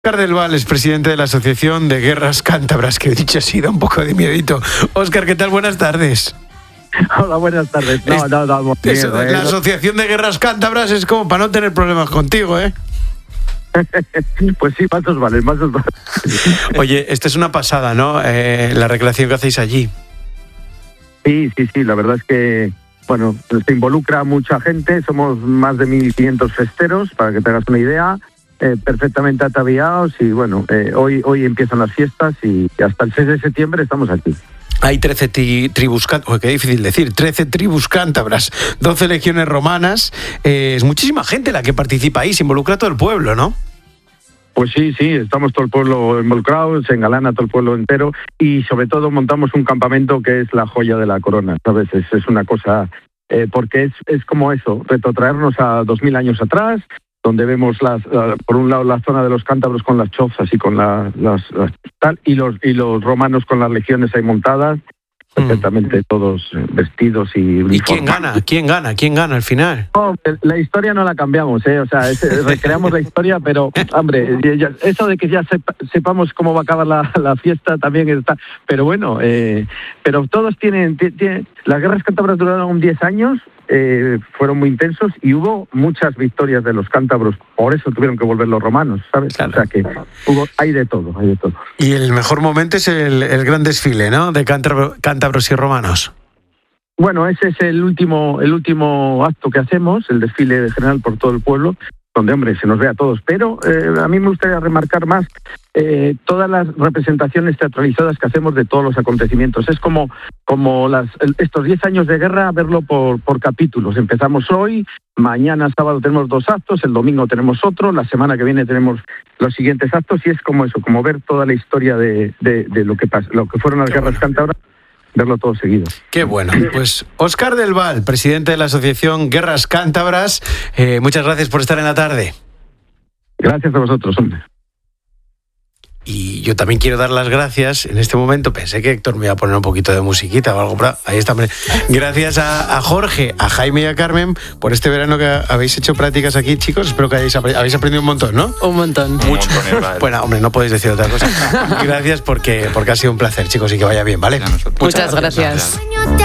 Óscar del Val es presidente de la Asociación de Guerras Cántabras, que dicho así da un poco de miedito. Óscar, ¿qué tal? Buenas tardes. Hola, buenas tardes. No, miedo, la Asociación de Guerras Cántabras es como para no tener problemas contigo, ¿eh? Pues sí, más os vale. Oye, esta es una pasada, ¿no? La recreación que hacéis allí. Sí, la verdad es que, bueno, se involucra mucha gente, somos más de 1.500 festeros, para que te hagas una idea, perfectamente ataviados y bueno, hoy empiezan las fiestas y hasta el 6 de septiembre estamos aquí. Hay 13 tribus cántabras, qué difícil decir, 13 tribus cántabras, 12 legiones romanas, es muchísima gente la que participa ahí, se involucra todo el pueblo, ¿no? Pues sí, estamos todo el pueblo involucrado, se engalana todo el pueblo entero y sobre todo montamos un campamento que es la joya de la corona, ¿sabes? Es una cosa, porque es como eso, retrotraernos a 2000 años atrás, donde vemos por un lado la zona de los cántabros con las chozas y con y los romanos con las legiones ahí montadas, perfectamente todos vestidos y uniformados. ¿Y quién gana al final? No, la historia no la cambiamos, o sea, recreamos la historia, pero hombre, eso de que ya sepamos cómo va a acabar la fiesta también está, pero bueno, pero todos tienen las guerras cántabras duraron 10 años. Fueron muy intensos y hubo muchas victorias de los cántabros, por eso tuvieron que volver los romanos, ¿sabes? Claro. O sea que hay de todo. Y el mejor momento es el gran desfile, ¿no? De cántabros y romanos. Bueno, ese es el último acto que hacemos, el desfile general por todo el pueblo, donde, hombre, se nos ve a todos. Pero a mí me gustaría remarcar más todas las representaciones teatralizadas que hacemos de todos los acontecimientos. Es como estos 10 años de guerra, verlo por capítulos. Empezamos hoy, mañana sábado tenemos 2 actos, el domingo tenemos otro, la semana que viene tenemos los siguientes actos, y es como eso, como ver toda la historia de lo que fueron las guerras cántabras. Verlo todo seguido. Qué bueno. Pues Óscar del Val, presidente de la Asociación Guerras Cántabras, muchas gracias por estar en la tarde. Gracias a vosotros, hombre. Y yo también quiero dar las gracias. En este momento pensé que Héctor me iba a poner un poquito de musiquita o algo. Pero ahí está. Gracias a Jorge, a Jaime y a Carmen por este verano que habéis hecho prácticas aquí, chicos. Espero que habéis aprendido un montón, ¿no? Un montón. Mucho. Bueno, hombre, no podéis decir otra cosa. Gracias porque ha sido un placer, chicos, y que vaya bien, ¿vale? Muchas gracias.